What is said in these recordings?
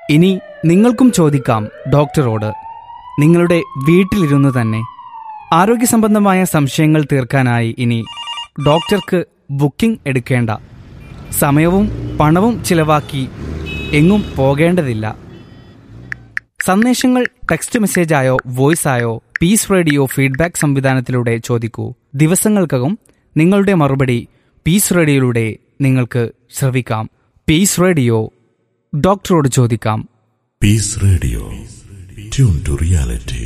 ഇനി നിങ്ങൾക്കും ചോദിക്കാം ഡോക്ടറോട്. നിങ്ങളുടെ വീട്ടിലിരുന്ന് തന്നെ ആരോഗ്യസംബന്ധമായ സംശയങ്ങൾ തീർക്കാനായി ഇനി ഡോക്ടർക്ക് ബുക്കിംഗ് എടുക്കേണ്ട, സമയവും പണവും ചിലവാക്കി എങ്ങും പോകേണ്ടതില്ല. സന്ദേശങ്ങൾ ടെക്സ്റ്റ് മെസ്സേജായോ വോയിസായോ പീസ് റേഡിയോ ഫീഡ്ബാക്ക് സംവിധാനത്തിലൂടെ ചോദിക്കൂ. ദിവസങ്ങൾക്കകം നിങ്ങളുടെ മറുപടി പീസ് റേഡിയോയിലൂടെ നിങ്ങൾക്ക് ശ്രവിക്കാം. പീസ് റേഡിയോ, ഡോക്ടറോട് ചോദിക്കാം. Piece radio, tune to reality.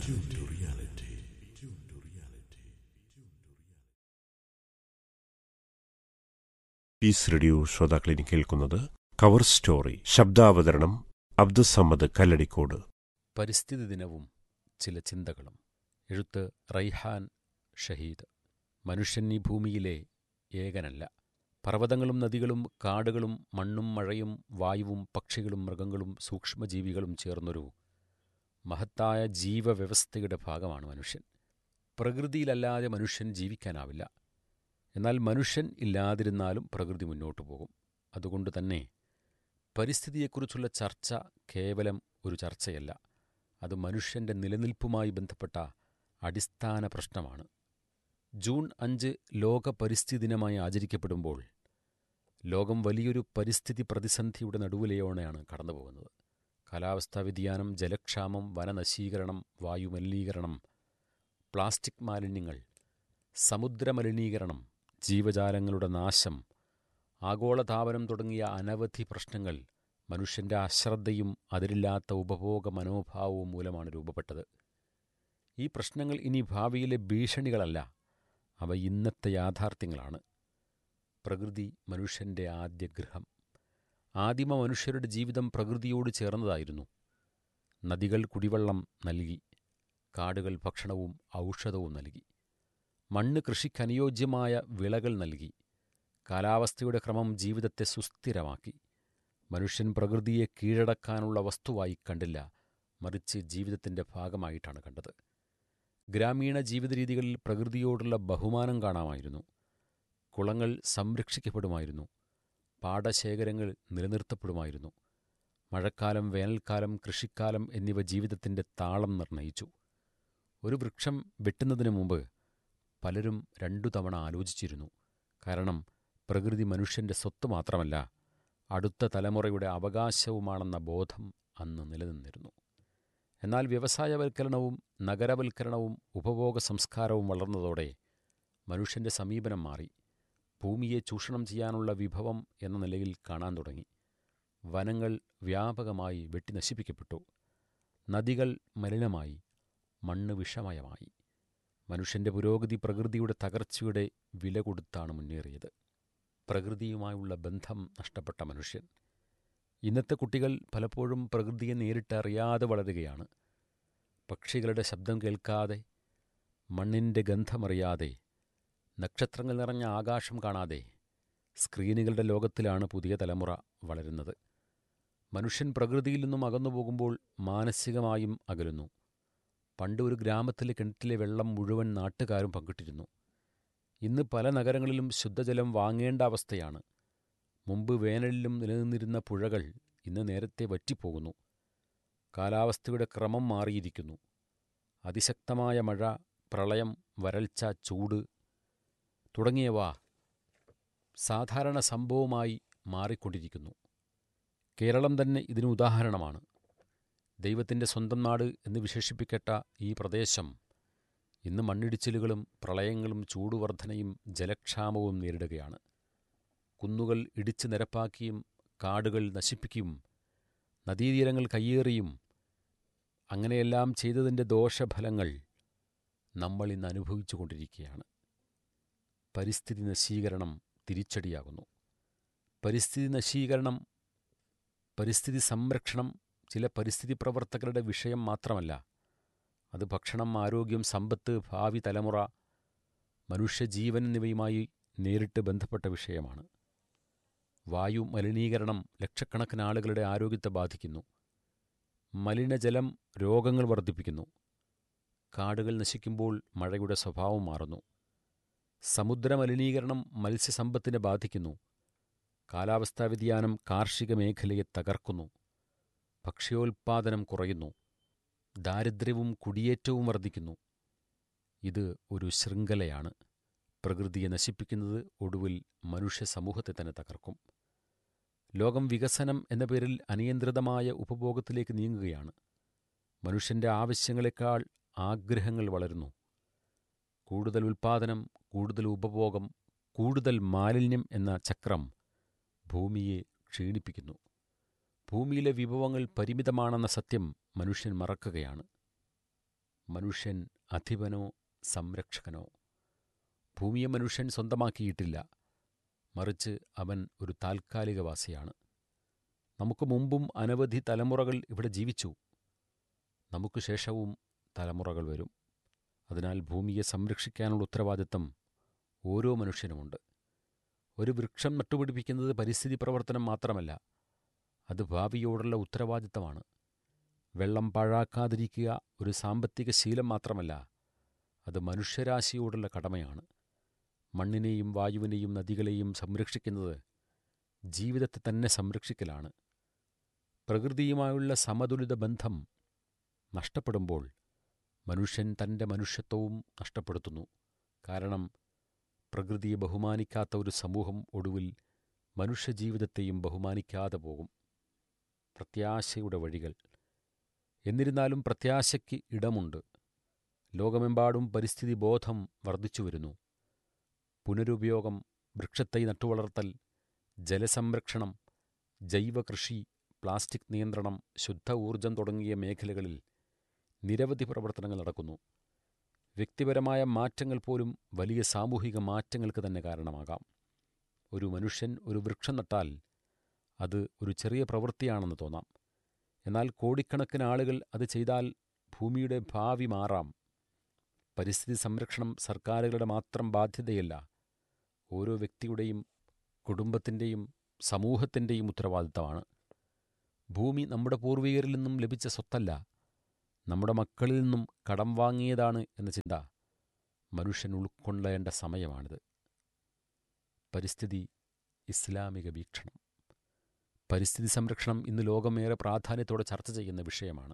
Piece radio ശ്രോതാക്കളിനി കേൾക്കുന്നത് കവർ സ്റ്റോറി. ശബ്ദാവതരണം അബ്ദുസമ്മദ് കല്ലടിക്കോട്. പരിസ്ഥിതി ദിനവും ചില ചിന്തകളും. എഴുത്ത് റൈഹാൻ ഷഹീദ്. മനുഷ്യൻ ഈ ഭൂമിയിലെ ഏകനല്ല. പർവ്വതങ്ങളും നദികളും കാടുകളും മണ്ണും മഴയും വായുവും പക്ഷികളും മൃഗങ്ങളും സൂക്ഷ്മജീവികളും ചേർന്നൊരു മഹത്തായ ജീവവ്യവസ്ഥയുടെ ഭാഗമാണ് മനുഷ്യൻ. പ്രകൃതിയിലല്ലാതെ മനുഷ്യൻ ജീവിക്കാനാവില്ല. എന്നാൽ മനുഷ്യൻ ഇല്ലാതിരുന്നാലും പ്രകൃതി മുന്നോട്ടു പോകും. അതുകൊണ്ട് തന്നെ പരിസ്ഥിതിയെക്കുറിച്ചുള്ള ചർച്ച കേവലം ഒരു ചർച്ചയല്ല, അത് മനുഷ്യൻ്റെ നിലനിൽപ്പുമായി ബന്ധപ്പെട്ട അടിസ്ഥാന പ്രശ്നമാണ്. ജൂൺ 5 ലോക പരിസ്ഥിതി ദിനമായി ആചരിക്കപ്പെടുമ്പോൾ ലോകം വലിയൊരു പരിസ്ഥിതി പ്രതിസന്ധിയുടെ നടുവിലെയോടെയാണ് കടന്നുപോകുന്നത്. കാലാവസ്ഥാ വ്യതിയാനം, ജലക്ഷാമം, വനനശീകരണം, വായുമലിനീകരണം, പ്ലാസ്റ്റിക് മാലിന്യങ്ങൾ, സമുദ്രമലിനീകരണം, ജീവജാലങ്ങളുടെ നാശം, ആഗോളതാപനം തുടങ്ങിയ അനവധി പ്രശ്നങ്ങൾ മനുഷ്യൻ്റെ അശ്രദ്ധയും അതിരില്ലാത്ത ഉപഭോഗ മനോഭാവവും മൂലമാണ് രൂപപ്പെട്ടത്. ഈ പ്രശ്നങ്ങൾ ഇനി ഭാവിയിലെ ഭീഷണികളല്ല, അവ ഇന്നത്തെ യാഥാർത്ഥ്യങ്ങളാണ്. പ്രകൃതി മനുഷ്യൻ്റെ ആദ്യ ഗൃഹം. ആദിമ മനുഷ്യരുടെ ജീവിതം പ്രകൃതിയോട് ചേർന്നതായിരുന്നു. നദികൾ കുടിവെള്ളം നൽകി, കാടുകൾ ഭക്ഷണവും ഔഷധവും നൽകി, മണ്ണ് കൃഷിക്കനുയോജ്യമായ വിളകൾ നൽകി, കാലാവസ്ഥയുടെ ക്രമം ജീവിതത്തെ സുസ്ഥിരമാക്കി. മനുഷ്യൻ പ്രകൃതിയെ കീഴടക്കാനുള്ള വസ്തുവായി കണ്ടില്ല, മറിച്ച് ജീവിതത്തിൻ്റെ ഭാഗമായിട്ടാണ് കണ്ടത്. ഗ്രാമീണ ജീവിത രീതികളിൽ പ്രകൃതിയോടുള്ള ബഹുമാനം കാണാമായിരുന്നു. കുളങ്ങൾ സംരക്ഷിക്കപ്പെടുമായിരുന്നു, പാടശേഖരങ്ങൾ നിലനിർത്തപ്പെടുമായിരുന്നു. മഴക്കാലം, വേനൽക്കാലം, കൃഷിക്കാലം എന്നിവ ജീവിതത്തിൻ്റെ താളം നിർണയിച്ചു. ഒരു വൃക്ഷം വെട്ടുന്നതിന് മുമ്പ് പലരും 2 തവണ ആലോചിച്ചിരുന്നു. കാരണം പ്രകൃതി മനുഷ്യൻ്റെ സ്വത്ത് മാത്രമല്ല, അടുത്ത തലമുറയുടെ അവകാശവുമാണെന്ന ബോധം അന്ന് നിലനിന്നിരുന്നു. എന്നാൽ വ്യവസായവൽക്കരണവും നഗരവൽക്കരണവും ഉപഭോഗ സംസ്കാരവും വളർന്നതോടെ മനുഷ്യൻ്റെ സമീപനം മാറി. ഭൂമിയെ ചൂഷണം ചെയ്യാനുള്ള വിഭവം എന്ന നിലയിൽ കാണാൻ തുടങ്ങി. വനങ്ങൾ വ്യാപകമായി വെട്ടിനശിപ്പിക്കപ്പെട്ടു. നദികൾ മലിനമായി, മണ്ണ് വിഷമയമായി. മനുഷ്യൻ്റെ പുരോഗതി പ്രകൃതിയുടെ തകർച്ചയുടെ വില കൊടുത്താണ് മുന്നേറിയത്. പ്രകൃതിയുമായുള്ള ബന്ധം നഷ്ടപ്പെട്ട മനുഷ്യൻ. ഇന്നത്തെ കുട്ടികൾ പലപ്പോഴും പ്രകൃതിയെ നേരിട്ട് അറിയാതെ വളരുകയാണ്. പക്ഷികളുടെ ശബ്ദം കേൾക്കാതെ, മണ്ണിൻ്റെ ഗന്ധമറിയാതെ, നക്ഷത്രങ്ങൾ നിറഞ്ഞ ആകാശം കാണാതെ സ്ക്രീനുകളുടെ ലോകത്തിലാണ് പുതിയ തലമുറ വളരുന്നത്. മനുഷ്യൻ പ്രകൃതിയിൽ നിന്നും അകന്നുപോകുമ്പോൾ മാനസികമായും അകലുന്നു. പണ്ട് ഒരു ഗ്രാമത്തിലെ കിണറ്റിലെ വെള്ളം മുഴുവൻ നാട്ടുകാരും പങ്കിട്ടിരുന്നു. ഇന്ന് പല നഗരങ്ങളിലും ശുദ്ധജലം വാങ്ങേണ്ട അവസ്ഥയാണ്. മുമ്പ് വേനലിലും നിലനിന്നിരുന്ന പുഴകൾ ഇന്ന് നേരത്തെ വറ്റിപ്പോകുന്നു. കാലാവസ്ഥയുടെ ക്രമം മാറിയിരിക്കുന്നു. അതിശക്തമായ മഴ, പ്രളയം, വരൾച്ച, ചൂട് തുടങ്ങിയവ സാധാരണ സംഭവമായി മാറിക്കൊണ്ടിരിക്കുന്നു. കേരളം തന്നെ ഇതിന് ഉദാഹരണമാണ്. ദൈവത്തിൻ്റെ സ്വന്തം നാട് എന്ന് വിശേഷിപ്പിക്കട്ട ഈ പ്രദേശം ഇന്ന് മണ്ണിടിച്ചിലുകളും പ്രളയങ്ങളും ചൂടുവർധനയും ജലക്ഷാമവും നേരിടുകയാണ്. കുന്നുകൾ ഇടിച്ചു നിരപ്പാക്കിയും കാടുകൾ നശിപ്പിക്കുകയും നദീതീരങ്ങൾ കയ്യേറിയും അങ്ങനെയെല്ലാം ചെയ്തതിൻ്റെ ദോഷഫലങ്ങൾ നമ്മൾ ഇന്ന് അനുഭവിച്ചു കൊണ്ടിരിക്കുകയാണ്. പരിസ്ഥിതി നശീകരണം തിരിച്ചടിയാകുന്നു. പരിസ്ഥിതി നശീകരണം, പരിസ്ഥിതി സംരക്ഷണം ചില പരിസ്ഥിതി പ്രവർത്തകരുടെ വിഷയം മാത്രമല്ല, അത് ഭക്ഷണം, ആരോഗ്യം, സമ്പത്ത്, ഭാവി തലമുറ, മനുഷ്യജീവൻ എന്നിവയുമായി നേരിട്ട് ബന്ധപ്പെട്ട വിഷയമാണ്. വായു മലിനീകരണം ലക്ഷക്കണക്കിന് ആളുകളുടെ ആരോഗ്യത്തെ ബാധിക്കുന്നു. മലിനജലം രോഗങ്ങൾ വർദ്ധിപ്പിക്കുന്നു. കാടുകൾ നശിക്കുമ്പോൾ മഴയുടെ സ്വഭാവം മാറുന്നു. സമുദ്രമലിനീകരണം മത്സ്യസമ്പത്തിനെ ബാധിക്കുന്നു. കാലാവസ്ഥാ വ്യതിയാനം കാർഷിക മേഖലയെ തകർക്കുന്നു. ഭക്ഷ്യോൽപാദനം കുറയുന്നു, ദാരിദ്ര്യവും കുടിയേറ്റവും വർദ്ധിക്കുന്നു. ഇത് ഒരു ശൃംഖലയാണ്. പ്രകൃതിയെ നശിപ്പിക്കുന്നത് ഒടുവിൽ മനുഷ്യ സമൂഹത്തെ തന്നെ തകർക്കും. ലോകം വികസനം എന്ന പേരിൽ അനിയന്ത്രിതമായ ഉപഭോഗത്തിലേക്ക് നീങ്ങുകയാണ്. മനുഷ്യൻ്റെ ആവശ്യങ്ങളെക്കാൾ ആഗ്രഹങ്ങൾ വളരുന്നു. കൂടുതൽ ഉൽപ്പാദനം, കൂടുതൽ ഉപഭോഗം, കൂടുതൽ മാലിന്യം എന്ന ചക്രം ഭൂമിയെ ക്ഷീണിപ്പിക്കുന്നു. ഭൂമിയിലെ വിഭവങ്ങൾ പരിമിതമാണെന്ന സത്യം മനുഷ്യൻ മറക്കുകയാണ്. മനുഷ്യൻ അധിപനോ സംരക്ഷകനോ? ഭൂമിയെ മനുഷ്യൻ സ്വന്തമാക്കിയിട്ടില്ല. മറിച്ച് അവൻ ഒരു താൽക്കാലികവാസിയാണ്. നമുക്ക് മുമ്പും അനവധി തലമുറകൾ ഇവിടെ ജീവിച്ചു. നമുക്ക് ശേഷവും തലമുറകൾ വരും. അതിനാൽ ഭൂമിയെ സംരക്ഷിക്കാനുള്ള ഉത്തരവാദിത്തം ഓരോ മനുഷ്യനുമുണ്ട്. ഒരു വൃക്ഷം നട്ടുപിടിപ്പിക്കുന്നത് പരിസ്ഥിതി പ്രവർത്തനം മാത്രമല്ല, അത് ഭാവിയോടുള്ള ഉത്തരവാദിത്തമാണ്. വെള്ളം പാഴാക്കാതിരിക്കുക ഒരു സാമ്പത്തിക ശീലം മാത്രമല്ല, അത് മനുഷ്യരാശിയോടുള്ള കടമയാണ്. മണ്ണിനെയും വായുവിനെയും നദികളെയും സംരക്ഷിക്കുന്നത് ജീവിതത്തെ തന്നെ സംരക്ഷിക്കലാണ്. പ്രകൃതിയുമായുള്ള സമതുലിത ബന്ധം നഷ്ടപ്പെടുമ്പോൾ മനുഷ്യൻ തൻ്റെ മനുഷ്യത്വവും നഷ്ടപ്പെടുത്തുന്നു. കാരണം പ്രകൃതിയെ ബഹുമാനിക്കാത്ത ഒരു സമൂഹം ഒടുവിൽ മനുഷ്യജീവിതത്തെയും ബഹുമാനിക്കാതെ പോകും. പ്രത്യാശയുടെ വഴികൾ. എന്നിരുന്നാലും പ്രത്യാശയ്ക്ക് ഇടമുണ്ട്. ലോകമെമ്പാടും പരിസ്ഥിതി ബോധം വർദ്ധിച്ചുവരുന്നു. പുനരുപയോഗം, വൃക്ഷത്തൈ നട്ടുവളർത്തൽ, ജലസംരക്ഷണം, ജൈവകൃഷി, പ്ലാസ്റ്റിക് നിയന്ത്രണം, ശുദ്ധ ഊർജം തുടങ്ങിയ മേഖലകളിൽ നിരവധി പ്രവർത്തനങ്ങൾ നടക്കുന്നു. വ്യക്തിപരമായ മാറ്റങ്ങൾ പോലും വലിയ സാമൂഹിക മാറ്റങ്ങൾക്ക് തന്നെ കാരണമാകാം. ഒരു മനുഷ്യൻ ഒരു വൃക്ഷം നട്ടാൽ അത് ഒരു ചെറിയ പ്രവൃത്തിയാണെന്ന് തോന്നാം. എന്നാൽ കോടിക്കണക്കിന് ആളുകൾ അത് ചെയ്താൽ ഭൂമിയുടെ ഭാവി മാറാം. പരിസ്ഥിതി സംരക്ഷണം സർക്കാരുകളുടെ മാത്രം ബാധ്യതയല്ല, ഓരോ വ്യക്തിയുടെയും കുടുംബത്തിൻ്റെയും സമൂഹത്തിൻ്റെയും ഉത്തരവാദിത്തമാണ്. ഭൂമി നമ്മുടെ പൂർവികരിൽ നിന്നും ലഭിച്ച സ്വത്തല്ല, നമ്മുടെ മക്കളിൽ നിന്നും കടം വാങ്ങിയതാണ് എന്ന ചിന്ത മനുഷ്യൻ ഉൾക്കൊള്ളേണ്ട സമയമാണിത്. പരിസ്ഥിതി ഇസ്ലാമിക വീക്ഷണം. പരിസ്ഥിതി സംരക്ഷണം ഇന്ന് ലോകമേറെ പ്രാധാന്യത്തോടെ ചർച്ച ചെയ്യുന്ന വിഷയമാണ്.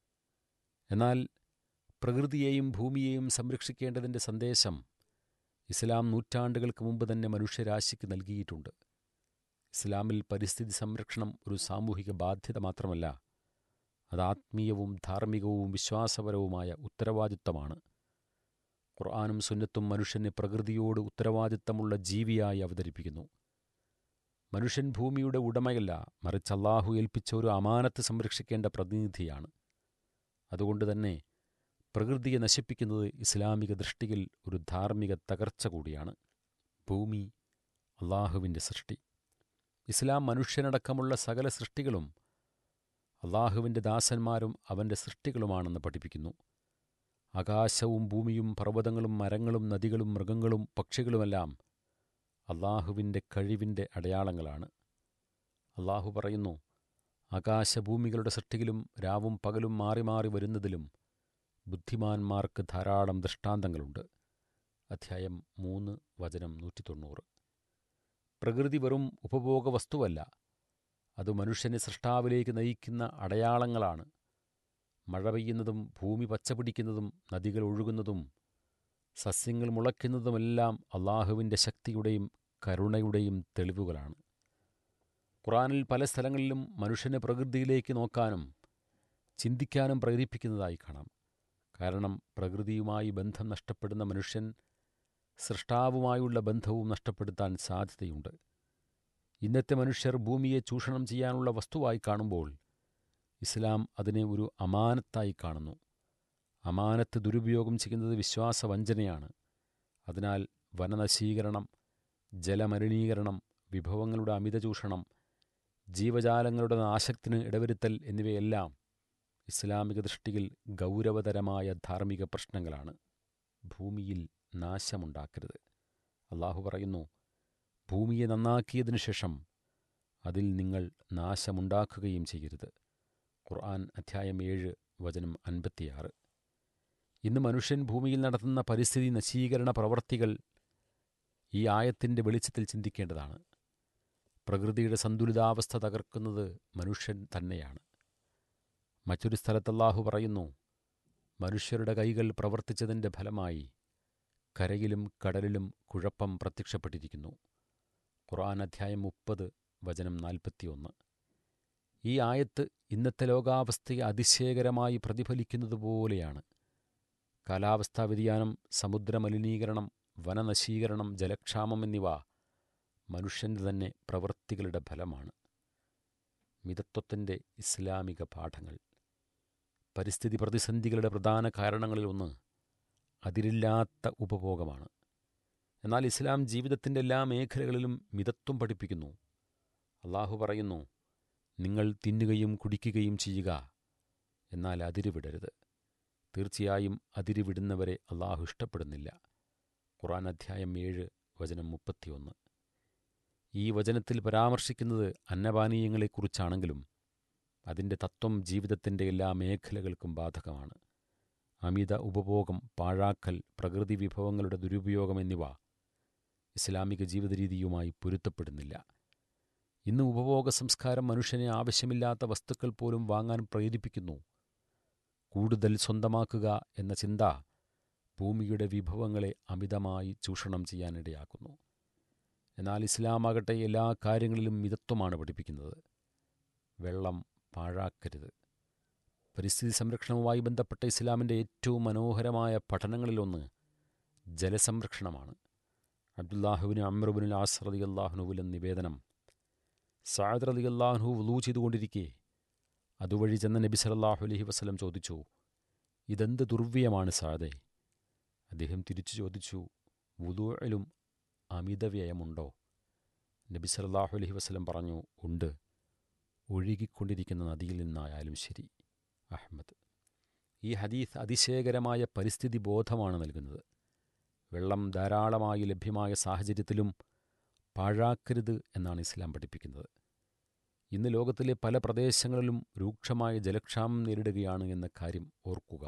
എന്നാൽ പ്രകൃതിയെയും ഭൂമിയെയും സംരക്ഷിക്കേണ്ടതിൻ്റെ സന്ദേശം ഇസ്ലാം നൂറ്റാണ്ടുകൾക്ക് മുമ്പ് തന്നെ മനുഷ്യരാശിക്ക് നൽകിയിട്ടുണ്ട്. ഇസ്ലാമിൽ പരിസ്ഥിതി സംരക്ഷണം ഒരു സാമൂഹിക ബാധ്യത മാത്രമല്ല, അത് ആത്മീയവും ധാർമ്മികവും വിശ്വാസപരവുമായ ഉത്തരവാദിത്തമാണ്. ഖുർആനും സുന്നത്തും മനുഷ്യനെ പ്രകൃതിയോട് ഉത്തരവാദിത്തമുള്ള ജീവിയായി അവതരിപ്പിക്കുന്നു. മനുഷ്യൻ ഭൂമിയുടെ ഉടമയല്ല, മറിച്ച് അല്ലാഹു ഏൽപ്പിച്ച ഒരു അമാനത്ത് സംരക്ഷിക്കേണ്ട പ്രതിനിധിയാണ്. അതുകൊണ്ട് തന്നെ പ്രകൃതിയെ നശിപ്പിക്കുന്നത് ഇസ്ലാമിക ദൃഷ്ടിയിൽ ഒരു ധാർമ്മിക തകർച്ച കൂടിയാണ്. ഭൂമി അല്ലാഹുവിൻ്റെ സൃഷ്ടി. ഇസ്ലാം മനുഷ്യനടക്കമുള്ള സകല സൃഷ്ടികളും അല്ലാഹുവിൻ്റെ ദാസന്മാരും അവൻ്റെ സൃഷ്ടികളുമാണെന്ന് പഠിപ്പിക്കുന്നു. ആകാശവും ഭൂമിയും പർവ്വതങ്ങളും മരങ്ങളും നദികളും മൃഗങ്ങളും പക്ഷികളുമെല്ലാം അല്ലാഹുവിൻ്റെ കഴിവിൻ്റെ അടയാളങ്ങളാണ്. അല്ലാഹു പറയുന്നു, ആകാശഭൂമികളുടെ സൃഷ്ടിയിലും രാവും പകലും മാറി മാറി വരുന്നതിലും ബുദ്ധിമാന്മാർക്ക് ധാരാളം ദൃഷ്ടാന്തങ്ങളുണ്ട്. അധ്യായം 3 വചനം 190. പ്രകൃതി വെറും ഉപഭോഗ വസ്തുവല്ല, അത് മനുഷ്യനെ സൃഷ്ടാവിലേക്ക് നയിക്കുന്ന അടയാളങ്ങളാണ്. മഴ പെയ്യുന്നതും ഭൂമി പച്ചപിടിക്കുന്നതും നദികൾ ഒഴുകുന്നതും സസ്യങ്ങൾ മുളയ്ക്കുന്നതുമെല്ലാം അല്ലാഹുവിൻ്റെ ശക്തിയുടെയും കരുണയുടെയും തെളിവുകളാണ്. ഖുർആനിൽ പല സ്ഥലങ്ങളിലും മനുഷ്യനെ പ്രകൃതിയിലേക്ക് നോക്കാനും ചിന്തിക്കാനും പ്രേരിപ്പിക്കുന്നതായി കാണാം. കാരണം പ്രകൃതിയുമായി ബന്ധം നഷ്ടപ്പെടുന്ന മനുഷ്യൻ സൃഷ്ടാവുമായുള്ള ബന്ധവും നഷ്ടപ്പെടുത്താൻ സാധ്യതയുണ്ട്. ഇന്നത്തെ മനുഷ്യർ ഭൂമിയെ ചൂഷണം ചെയ്യാനുള്ള വസ്തുവായി കാണുമ്പോൾ ഇസ്ലാം അതിനെ ഒരു അമാനത്തായി കാണുന്നു. അമാനത്ത് ദുരുപയോഗം ചെയ്യുന്നത് വിശ്വാസവഞ്ചനയാണ്. അതിനാൽ വനനശീകരണം, ജലമലിനീകരണം, വിഭവങ്ങളുടെ അമിത ചൂഷണം, ജീവജാലങ്ങളുടെ നാശത്തിന് ഇടവരുത്തൽ എന്നിവയെല്ലാം ഇസ്ലാമിക ദൃഷ്ടിയിൽ ഗൗരവതരമായ ധാർമ്മിക പ്രശ്നങ്ങളാണ്. ഭൂമിയിൽ നാശമുണ്ടാക്കരുത്. അല്ലാഹു പറയുന്നു, ഭൂമിയെ നന്നാക്കിയതിനു ശേഷം അതിൽ നിങ്ങൾ നാശമുണ്ടാക്കുകയും ചെയ്യരുത്. ഖുർആൻ അധ്യായം 7 വചനം 56. ഇന്ന് മനുഷ്യൻ ഭൂമിയിൽ നടത്തുന്ന പരിസ്ഥിതി നശീകരണ പ്രവർത്തികൾ ഈ ആയത്തിൻ്റെ വെളിച്ചത്തിൽ ചിന്തിക്കേണ്ടതാണ്. പ്രകൃതിയുടെ സന്തുലിതാവസ്ഥ തകർക്കുന്നത് മനുഷ്യൻ തന്നെയാണ്. മറ്റൊരു സ്ഥലത്ത് അല്ലാഹു പറയുന്നു, മനുഷ്യരുടെ കൈകൾ പ്രവർത്തിച്ചതിൻ്റെ ഫലമായി കരയിലും കടലിലും കുഴപ്പം പ്രത്യക്ഷപ്പെട്ടിരിക്കുന്നു. ഖുർആൻ അധ്യായം 30 വചനം 41. ഈ ആയത്ത് ഇന്നത്തെ ലോകാവസ്ഥയെ അതിശയകരമായി പ്രതിഫലിക്കുന്നതുപോലെയാണ്. കാലാവസ്ഥാ വ്യതിയാനം, സമുദ്രമലിനീകരണം, വനനശീകരണം, ജലക്ഷാമം എന്നിവ മനുഷ്യൻ്റെ തന്നെ പ്രവൃത്തികളുടെ ഫലമാണ്. മിതത്വത്തിൻ്റെ ഇസ്ലാമിക പാഠങ്ങൾ. പരിസ്ഥിതി പ്രതിസന്ധികളുടെ പ്രധാന കാരണങ്ങളിലൊന്ന് അതിരില്ലാത്ത ഉപഭോഗമാണ്. എന്നാൽ ഇസ്ലാം ജീവിതത്തിൻ്റെ എല്ലാ മേഖലകളിലും മിതത്വം പഠിപ്പിക്കുന്നു. അല്ലാഹു പറയുന്നു, നിങ്ങൾ തിന്നുകയും കുടിക്കുകയും ചെയ്യുക, എന്നാൽ അതിരുവിടരുത്. തീർച്ചയായും അതിരുവിടുന്നവരെ അല്ലാഹു ഇഷ്ടപ്പെടുന്നില്ല. ഖുർആൻ അധ്യായം 7 വചനം 31. ഈ വചനത്തിൽ പരാമർശിക്കുന്നത് അന്നപാനീയങ്ങളെക്കുറിച്ചാണെങ്കിലും അതിൻ്റെ തത്വം ജീവിതത്തിൻ്റെ എല്ലാ മേഖലകൾക്കും ബാധകമാണ്. അമിത ഉപഭോഗം, പാഴാക്കൽ, പ്രകൃതി വിഭവങ്ങളുടെ ദുരുപയോഗം എന്നിവ ഇസ്ലാമിക ജീവിത രീതിയുമായി പൊരുത്തപ്പെടുന്നില്ല. ഇന്ന് ഉപഭോഗ സംസ്കാരം മനുഷ്യനെ ആവശ്യമില്ലാത്ത വസ്തുക്കൾ പോലും വാങ്ങാൻ പ്രേരിപ്പിക്കുന്നു. കൂടുതൽ സ്വന്തമാക്കുക എന്ന ചിന്ത ഭൂമിയുടെ വിഭവങ്ങളെ അമിതമായി ചൂഷണം ചെയ്യാനിടയാക്കുന്നു. എന്നാൽ ഇസ്ലാമാകട്ടെ എല്ലാ കാര്യങ്ങളിലും മിതത്വമാണ് പഠിപ്പിക്കുന്നത്. വെള്ളം പാഴാക്കരുത്. പരിസ്ഥിതി സംരക്ഷണവുമായി ബന്ധപ്പെട്ട ഇസ്ലാമിൻ്റെ ഏറ്റവും മനോഹരമായ പഠനങ്ങളിലൊന്ന് ജലസംരക്ഷണമാണ്. അബ്ദുല്ലാഹുബിൻ അമ്രുബിൻ ആസ് റളിയല്ലാഹുവിൽ നിവേദനം, സഅദ് റളിയല്ലാഹു വുളൂ ചെയ്തുകൊണ്ടിരിക്കെ അതുവഴി ചെന്ന നബി സല്ലല്ലാഹു അലൈഹി വസല്ലം ചോദിച്ചു, ഇതെന്ത് ദുർവ്യയമാണ് സഅദേ? അദ്ദേഹം തിരിച്ചു ചോദിച്ചു, വുളൂഇലും അമിതവ്യയമുണ്ടോ? നബി സല്ലല്ലാഹു അലൈഹി വസല്ലം പറഞ്ഞു, ഉണ്ട്, ഒഴുകിക്കൊണ്ടിരിക്കുന്ന നദിയിൽ നിന്നായാലും ശരി. അഹ്മദ്. ഈ ഹദീസ് അതിശയകരമായ പരിസ്ഥിതി ബോധമാണ് നൽകുന്നത്. വെള്ളം ധാരാളമായി ലഭ്യമായ സാഹചര്യത്തിലും പാഴാക്കരുത് എന്നാണ് ഇസ്ലാം പഠിപ്പിക്കുന്നത്. ഇന്ന് ലോകത്തിലെ പല പ്രദേശങ്ങളിലും രൂക്ഷമായ ജലക്ഷാമം നേരിടുകയാണ് എന്ന കാര്യം ഓർക്കുക.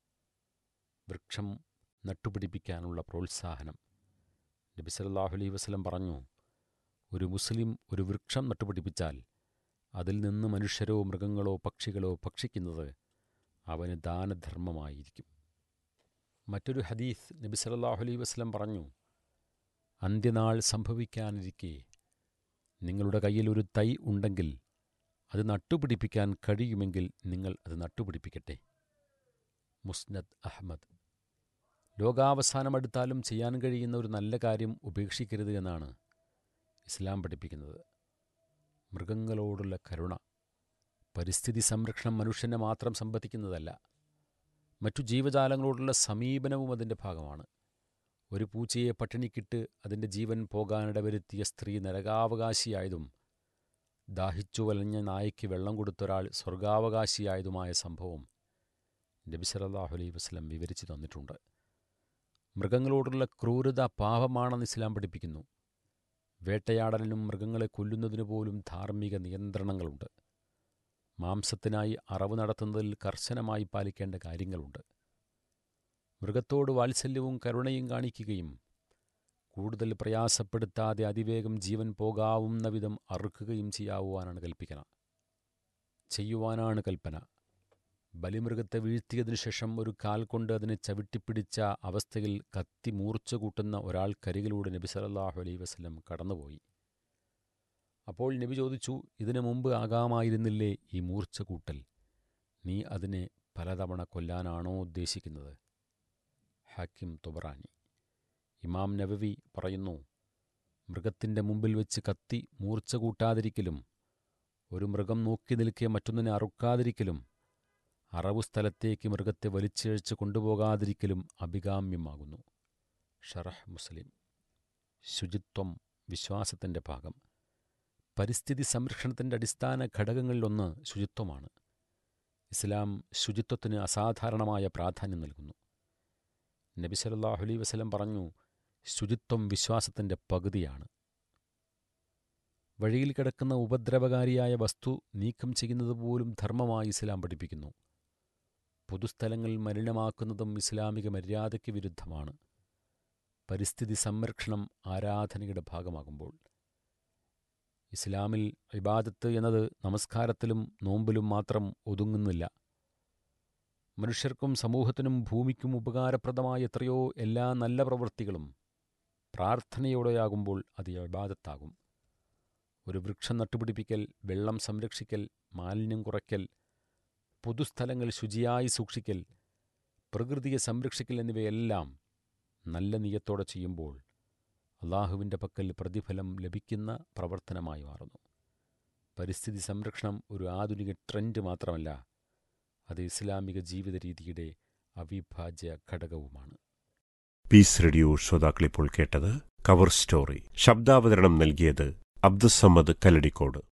വൃക്ഷം നട്ടുപിടിപ്പിക്കാനുള്ള പ്രോത്സാഹനം. നബി സല്ലല്ലാഹു അലൈഹി വസല്ലം പറഞ്ഞു, ഒരു മുസ്ലിം ഒരു വൃക്ഷം നട്ടുപിടിപ്പിച്ചാൽ അതിൽ നിന്ന് മനുഷ്യരോ മൃഗങ്ങളോ പക്ഷികളോ ഭക്ഷിക്കുന്നത് അവന് ദാനധർമ്മമായിരിക്കും. മറ്റൊരു ഹദീസ് നബി സല്ലല്ലാഹു അലൈഹി വസല്ലം പറഞ്ഞു, അന്ത്യനാൾ സംഭവിക്കാനിരിക്കെ നിങ്ങളുടെ കയ്യിൽ ഒരു തൈ ഉണ്ടെങ്കിൽ അത് നട്ടുപിടിപ്പിക്കാൻ കഴിയുമെങ്കിൽ നിങ്ങൾ അത് നട്ടുപിടിപ്പിക്കട്ടെ. മുസ്നദ് അഹ്മദ്. ലോകാവസാനമെടുത്താലും ചെയ്യാൻ കഴിയുന്ന ഒരു നല്ല കാര്യം ഉപേക്ഷിക്കരുത് എന്നാണ് ഇസ്ലാം പഠിപ്പിക്കുന്നത്. മൃഗങ്ങളോടുള്ള കരുണ. പരിസ്ഥിതി സംരക്ഷണം മനുഷ്യനെ മാത്രം സംബന്ധിക്കുന്നതല്ല, മറ്റു ജീവജാലങ്ങളോടുള്ള സമീപനവും അതിൻ്റെ ഭാഗമാണ്. ഒരു പൂച്ചയെ പട്ടിണിക്കിട്ട് അതിൻ്റെ ജീവൻ പോകാനിടവരുത്തിയ സ്ത്രീ നരകാവകാശിയായതും ദാഹിച്ചു വലഞ്ഞ നായയ്ക്ക് വെള്ളം കൊടുത്തൊരാൾ സ്വർഗാവകാശിയായതുമായ സംഭവം നബി സല്ലല്ലാഹു അലൈഹി വസല്ലം വിവരിച്ചു തന്നിട്ടുണ്ട്. മൃഗങ്ങളോടുള്ള ക്രൂരത പാപമാണെന്ന് ഇസ്ലാം പഠിപ്പിക്കുന്നു. വേട്ടയാടലിനും മൃഗങ്ങളെ കൊല്ലുന്നതിനു പോലും ധാർമ്മിക നിയന്ത്രണങ്ങളുണ്ട്. മാംസത്തിനായി അറവ് നടത്തുന്നതിൽ കർശനമായി പാലിക്കേണ്ട കാര്യങ്ങളുണ്ട്. മൃഗത്തോട് വാത്സല്യവും കരുണയും കാണിക്കുകയും കൂടുതൽ പ്രയാസപ്പെടുത്താതെ അതിവേഗം ജീവൻ പോകാവുന്ന വിധം അറുക്കുകയും ചെയ്യുവാനാണ് കൽപ്പന. ബലിമൃഗത്തെ വീഴ്ത്തിയതിനു ശേഷം ഒരു കാൽ കൊണ്ട് അതിനെ ചവിട്ടിപ്പിടിച്ച അവസ്ഥയിൽ കത്തി മൂർച്ച കൂട്ടുന്ന ഒരാൾക്കരികിലൂടെ നബി സല്ലല്ലാഹു അലൈഹി വസല്ലം കടന്നുപോയി. അപ്പോൾ നബി ചോദിച്ചു, ഇതിനു മുമ്പ് ആകാമായിരുന്നില്ലേ ഈ മൂർച്ച കൂട്ടൽ? നീ അതിനെ പലതവണ കൊല്ലാനാണോ ഉദ്ദേശിക്കുന്നത്? ഹാക്കിം തുബറാനി. ഇമാം നവവി പറയുന്നു, മൃഗത്തിൻ്റെ മുമ്പിൽ വെച്ച് കത്തി മൂർച്ച കൂട്ടാതിരിക്കലും ഒരു മൃഗം നോക്കി നിൽക്കെ മറ്റൊന്നിനെ അറുക്കാതിരിക്കലും അറവു സ്ഥലത്തേക്ക് മൃഗത്തെ വലിച്ചിഴച്ച് കൊണ്ടുപോകാതിരിക്കലും അഭികാമ്യമാകുന്നു. ഷറഹ് മുസ്ലിം. ശുചിത്വം വിശ്വാസത്തിൻ്റെ ഭാഗം. പരിസ്ഥിതി സംരക്ഷണത്തിൻ്റെ അടിസ്ഥാന ഘടകങ്ങളിലൊന്ന് ശുചിത്വമാണ്. ഇസ്ലാം ശുചിത്വത്തിന് അസാധാരണമായ പ്രാധാന്യം നൽകുന്നു. നബി സല്ലല്ലാഹു അലൈഹി വസല്ലം പറഞ്ഞു, ശുചിത്വം വിശ്വാസത്തിൻ്റെ പകുതിയാണ്. വഴിയിൽ കിടക്കുന്ന ഉപദ്രവകാരിയായ വസ്തു നീക്കം ചെയ്യുന്നത് പോലും ധർമ്മമായി ഇസ്ലാം പഠിപ്പിക്കുന്നു. പൊതുസ്ഥലങ്ങൾ മലിനമാക്കുന്നതും ഇസ്ലാമിക മര്യാദയ്ക്ക് വിരുദ്ധമാണ്. പരിസ്ഥിതി സംരക്ഷണം ആരാധനയുടെ ഭാഗമാകുമ്പോൾ ഇസ്ലാമിൽ ഇബാദത്ത് എന്നത് നമസ്കാരത്തിലും നോമ്പിലും മാത്രം ഒതുങ്ങുന്നില്ല. മനുഷ്യർക്കും സമൂഹത്തിനും ഭൂമിക്കും ഉപകാരപ്രദമായ എത്രയോ എല്ലാ നല്ല പ്രവൃത്തികളും പ്രാർത്ഥനയോടെയാകുമ്പോൾ അത് ഇബാദത്താകും. ഒരു വൃക്ഷം നട്ടുപിടിപ്പിക്കൽ, വെള്ളം സംരക്ഷിക്കൽ, മാലിന്യം കുറയ്ക്കൽ, പൊതുസ്ഥലങ്ങൾ ശുചിയായി സൂക്ഷിക്കൽ, പ്രകൃതിയെ സംരക്ഷിക്കൽ എന്നിവയെല്ലാം നല്ല നിയത്തോടെ ചെയ്യുമ്പോൾ അള്ളാഹുവിൻ്റെ പക്കൽ പ്രതിഫലം ലഭിക്കുന്ന പ്രവർത്തനമായി മാറുന്നു. പരിസ്ഥിതി സംരക്ഷണം ഒരു ആധുനിക ട്രെൻഡ് മാത്രമല്ല, അത് ഇസ്ലാമിക ജീവിത രീതിയുടെ അവിഭാജ്യ ഘടകവുമാണ്. പീസ് റേഡിയോ ശ്രോതാക്കളിപ്പോൾ കേട്ടത് കവർ സ്റ്റോറി. ശബ്ദാവതരണം നൽകിയത് അബ്ദുസ്സമദ് കല്ലടിക്കോട്.